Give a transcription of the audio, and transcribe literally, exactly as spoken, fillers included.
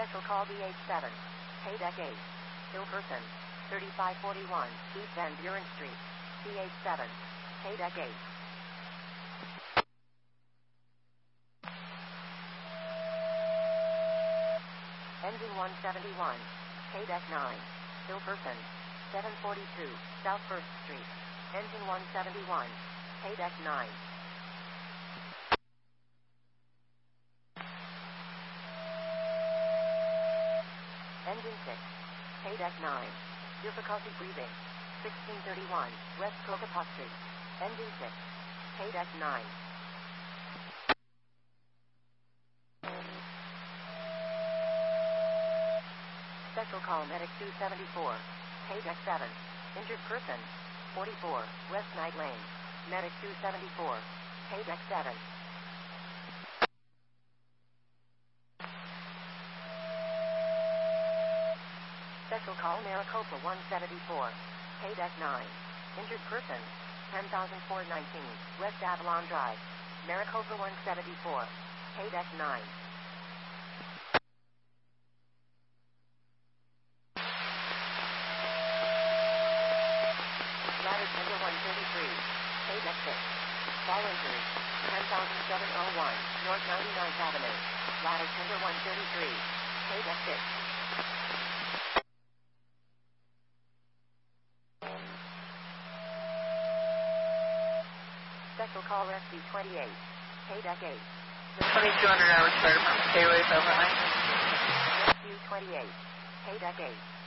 Special call D H seven. Paydeck eight. Ill person. thirty-five forty-one East Van Buren Street. D H seven. Paydeck eight. Engine one seventy-one. Paydeck nine. Ill person. seven forty-two South First Street. Engine one seventy-one. Paydeck nine. Engine six. Paydeck nine. Difficulty breathing. sixteen thirty-one West Cocopa Street. Engine six. Paydeck nine. Special call Medic two seventy-four. Paydeck seven. Injured person. forty-four West Night Lane. Medic two seventy-four. Paydeck seven. Special call Maricopa one seventy-four. Paydeck nine. Injured person. ten thousand four hundred nineteen West Avalon Drive. Maricopa one seventy-four. Paydeck nine. Ladder Tender one thirty-three. Paydeck six. Fall injury. ten thousand seven hundred one North ninety-ninth Avenue. Ladder Tender one thirty-three. Paydeck six. Special call S B twenty-eight. Paydeck eight. twenty-two hundred hours started from K-Wave overnight. S B twenty-eight. Paydeck eight.